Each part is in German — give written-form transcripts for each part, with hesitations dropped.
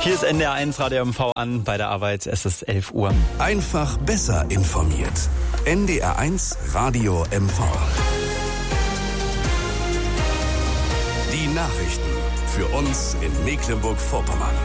Hier ist NDR1 Radio MV an bei der Arbeit. Es ist 11 Uhr. Einfach besser informiert. NDR1 Radio MV. Die Nachrichten für uns in Mecklenburg-Vorpommern.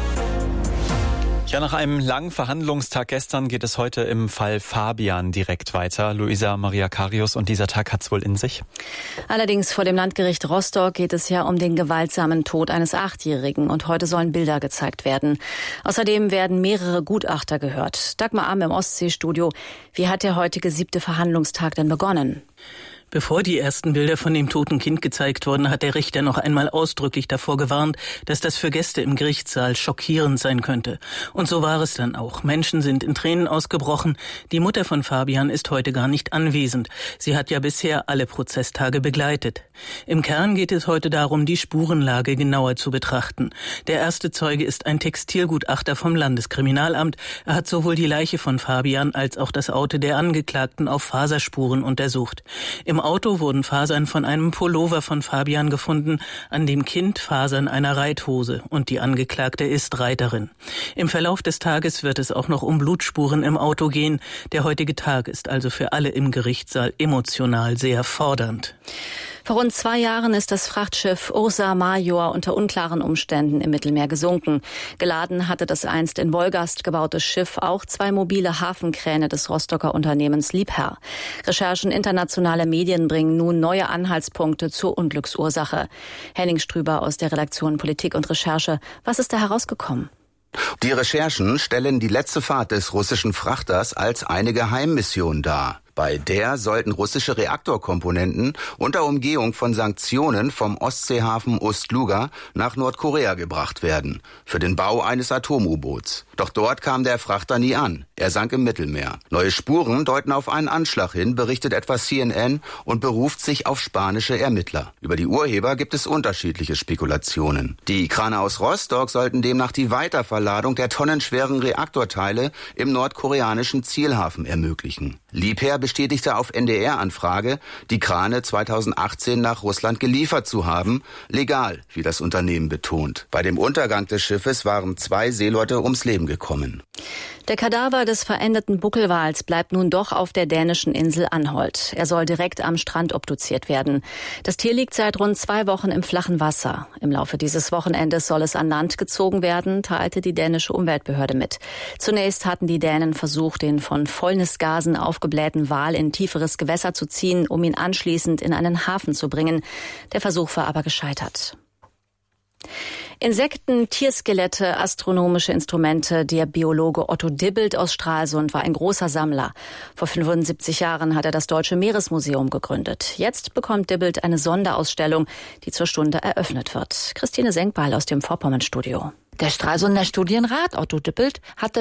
Ja, nach einem langen Verhandlungstag gestern geht es heute im Fall Fabian direkt weiter. Luisa Maria Karius, und dieser Tag hat's wohl in sich? Allerdings vor dem Landgericht Rostock geht es ja um den gewaltsamen Tod eines 8-Jährigen und heute sollen Bilder gezeigt werden. Außerdem werden mehrere Gutachter gehört. Dagmar Amm im Ostseestudio. Wie hat der heutige 7. Verhandlungstag denn begonnen? Bevor die ersten Bilder von dem toten Kind gezeigt wurden, hat der Richter noch einmal ausdrücklich davor gewarnt, dass das für Gäste im Gerichtssaal schockierend sein könnte. Und so war es dann auch. Menschen sind in Tränen ausgebrochen. Die Mutter von Fabian ist heute gar nicht anwesend. Sie hat ja bisher alle Prozesstage begleitet. Im Kern geht es heute darum, die Spurenlage genauer zu betrachten. Der erste Zeuge ist ein Textilgutachter vom Landeskriminalamt. Er hat sowohl die Leiche von Fabian als auch das Auto der Angeklagten auf Faserspuren untersucht. Im Auto wurden Fasern von einem Pullover von Fabian gefunden, an dem Kind Fasern einer Reithose, und die Angeklagte ist Reiterin. Im Verlauf des Tages wird es auch noch um Blutspuren im Auto gehen. Der heutige Tag ist also für alle im Gerichtssaal emotional sehr fordernd. Vor rund 2 Jahren ist das Frachtschiff Ursa Major unter unklaren Umständen im Mittelmeer gesunken. Geladen hatte das einst in Wolgast gebaute Schiff auch 2 mobile Hafenkräne des Rostocker Unternehmens Liebherr. Recherchen internationaler Medien bringen nun neue Anhaltspunkte zur Unglücksursache. Henning Strüber aus der Redaktion Politik und Recherche. Was ist da herausgekommen? Die Recherchen stellen die letzte Fahrt des russischen Frachters als eine Geheimmission dar. Bei der sollten russische Reaktorkomponenten unter Umgehung von Sanktionen vom Ostseehafen Ust-Luga nach Nordkorea gebracht werden, für den Bau eines Atom-U-Boots. Doch dort kam der Frachter nie an. Er sank im Mittelmeer. Neue Spuren deuten auf einen Anschlag hin, berichtet etwa CNN und beruft sich auf spanische Ermittler. Über die Urheber gibt es unterschiedliche Spekulationen. Die Krane aus Rostock sollten demnach die Weiterverladung der tonnenschweren Reaktorteile im nordkoreanischen Zielhafen ermöglichen. Liebherr bestätigte auf NDR-Anfrage, die Krane 2018 nach Russland geliefert zu haben, legal, wie das Unternehmen betont. Bei dem Untergang des Schiffes waren 2 Seeleute ums Leben gekommen. Der Kadaver des verendeten Buckelwals bleibt nun doch auf der dänischen Insel Anholt. Er soll direkt am Strand obduziert werden. Das Tier liegt seit rund 2 Wochen im flachen Wasser. Im Laufe dieses Wochenendes soll es an Land gezogen werden, teilte die dänische Umweltbehörde mit. Zunächst hatten die Dänen versucht, den von Fäulnisgasen aufgeblähten Wal in tieferes Gewässer zu ziehen, um ihn anschließend in einen Hafen zu bringen. Der Versuch war aber gescheitert. Insekten, Tierskelette, astronomische Instrumente. Der Biologe Otto Dibbelt aus Stralsund war ein großer Sammler. Vor 75 Jahren hat er das Deutsche Meeresmuseum gegründet. Jetzt bekommt Dibbelt eine Sonderausstellung, die zur Stunde eröffnet wird. Christine Senkbeil aus dem Vorpommernstudio. Der Stralsunder Studienrat Otto Dibbelt hatte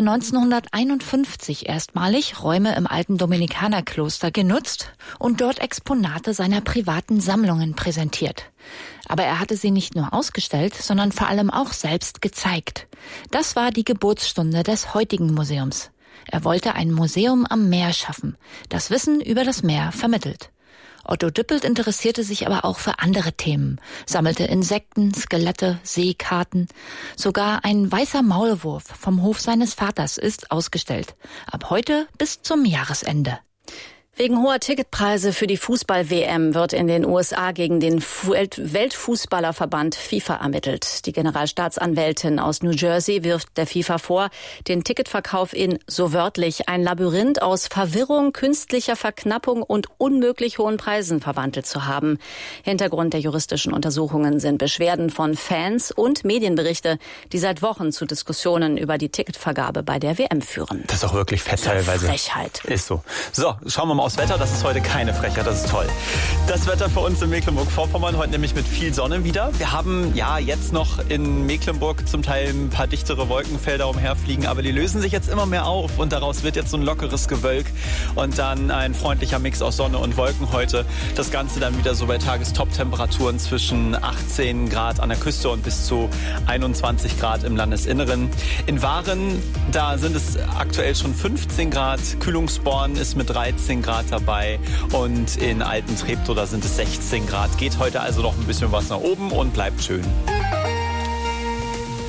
1951 erstmalig Räume im alten Dominikanerkloster genutzt und dort Exponate seiner privaten Sammlungen präsentiert. Aber er hatte sie nicht nur ausgestellt, sondern vor allem auch selbst gezeigt. Das war die Geburtsstunde des heutigen Museums. Er wollte ein Museum am Meer schaffen, das Wissen über das Meer vermittelt. Otto Dibbelt interessierte sich aber auch für andere Themen, sammelte Insekten, Skelette, Seekarten. Sogar ein weißer Maulwurf vom Hof seines Vaters ist ausgestellt. Ab heute bis zum Jahresende. Wegen hoher Ticketpreise für die Fußball-WM wird in den USA gegen den Weltfußballerverband FIFA ermittelt. Die Generalstaatsanwältin aus New Jersey wirft der FIFA vor, den Ticketverkauf in, so wörtlich, ein Labyrinth aus Verwirrung, künstlicher Verknappung und unmöglich hohen Preisen verwandelt zu haben. Hintergrund der juristischen Untersuchungen sind Beschwerden von Fans und Medienberichte, die seit Wochen zu Diskussionen über die Ticketvergabe bei der WM führen. Das ist auch wirklich fett teilweise. Frechheit. Ist so. So, schauen wir mal aufs Wetter. Das ist heute keine Frechheit, das ist toll. Das Wetter für uns in Mecklenburg-Vorpommern heute nämlich mit viel Sonne wieder. Wir haben ja jetzt noch in Mecklenburg zum Teil ein paar dichtere Wolkenfelder umherfliegen, aber die lösen sich jetzt immer mehr auf und daraus wird jetzt so ein lockeres Gewölk und dann ein freundlicher Mix aus Sonne und Wolken heute. Das Ganze dann wieder so bei Tagestop-Temperaturen zwischen 18 Grad an der Küste und bis zu 21 Grad im Landesinneren. In Waren, da sind es aktuell schon 15 Grad. Kühlungsborn ist mit 13 Grad dabei und in Alten-Treptow, da sind es 16 Grad. Geht heute also noch ein bisschen was nach oben und bleibt schön.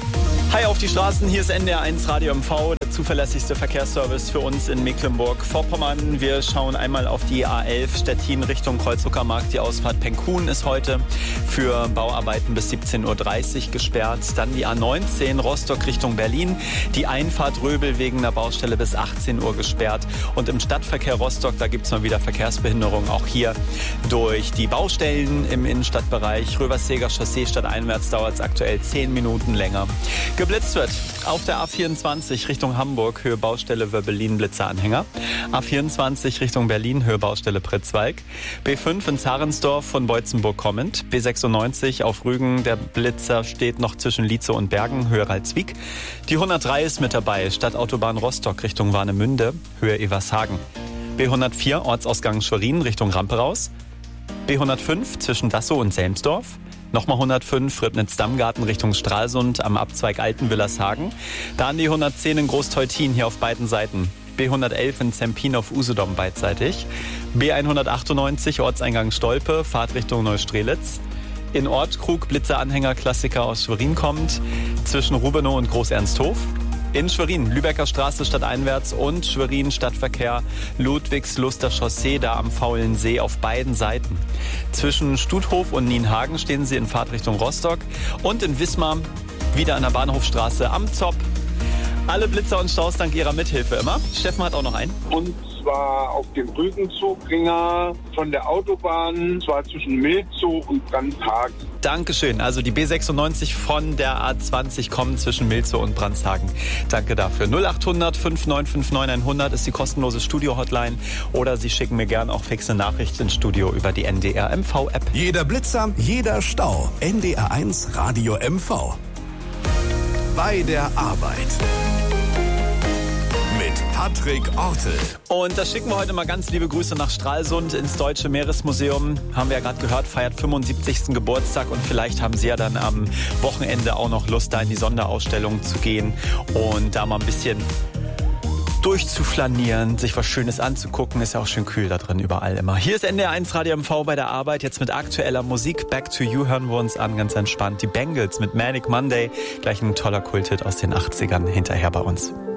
Hi auf die Straßen, hier ist NDR1 Radio MV, der zuverlässigste Verkehrsservice für uns in Mecklenburg-Vorpommern. Wir schauen einmal auf die A11 Stettin Richtung Kreuz-Uckermark. Die Ausfahrt Penkhuhn ist heute für Bauarbeiten bis 17:30 Uhr gesperrt. Dann die A19 Rostock Richtung Berlin. Die Einfahrt Röbel wegen einer Baustelle bis 18 Uhr gesperrt. Und im Stadtverkehr Rostock, da gibt es mal wieder Verkehrsbehinderung. Auch hier durch die Baustellen im Innenstadtbereich. Röverseger Chaussee stadteinwärts dauert es aktuell 10 Minuten länger. Geblitzt wird auf der A24 Richtung Hamburg, Höhe Baustelle Wöbbelin, Blitzeranhänger. A24 Richtung Berlin, Höhe Baustelle Pritzwalk. B5 in Zarensdorf von Beutzenburg kommend. B96 auf Rügen, der Blitzer steht noch zwischen Lietzow und Bergen, Höhe Ralswiek. Die 103 ist mit dabei, Stadtautobahn Rostock Richtung Warnemünde, Höhe Evershagen. B104 Ortsausgang Schwerin Richtung Rampe raus. B105 zwischen Dassow und Selmsdorf. Nochmal 105 Ribnitz-Dammgarten Richtung Stralsund am Abzweig Altenwillershagen. Dann die 110 in Großteutin hier auf beiden Seiten. B111 in Zempin auf Usedom beidseitig. B198 Ortseingang Stolpe, Fahrtrichtung Neustrelitz. In Ortkrug Blitzeranhänger Klassiker aus Schwerin kommt, zwischen Rubenow und Groß-Ernsthof. In Schwerin, Lübecker Straße stadteinwärts und Schwerin Stadtverkehr Ludwigsluster Chaussee, da am Faulen See auf beiden Seiten. Zwischen Stuthof und Nienhagen stehen sie in Fahrtrichtung Rostock und in Wismar wieder an der Bahnhofstraße am Zopp. Alle Blitzer und Staus dank ihrer Mithilfe immer. Steffen hat auch noch einen. Und zwar auf dem Rügenzugringer von der Autobahn, zwar zwischen Milzow und Brandshagen. Dankeschön. Also die B96 von der A20 kommen zwischen Milzow und Brandshagen. Danke dafür. 0800 5959 100 ist die kostenlose Studio-Hotline. Oder Sie schicken mir gerne auch fixe Nachrichten ins Studio über die NDR MV-App. Jeder Blitzer, jeder Stau. NDR1 Radio MV. Bei der Arbeit. Mit Patrick Ortel. Und das schicken wir heute mal ganz liebe Grüße nach Stralsund ins Deutsche Meeresmuseum. Haben wir ja gerade gehört, feiert 75. Geburtstag und vielleicht haben Sie ja dann am Wochenende auch noch Lust, da in die Sonderausstellung zu gehen und da mal ein bisschen durchzuflanieren, sich was Schönes anzugucken. Ist ja auch schön kühl da drin überall immer. Hier ist NDR1 Radio MV bei der Arbeit. Jetzt mit aktueller Musik. Back to You hören wir uns an, ganz entspannt. Die Bangles mit Manic Monday. Gleich ein toller Kulthit aus den 80ern hinterher bei uns.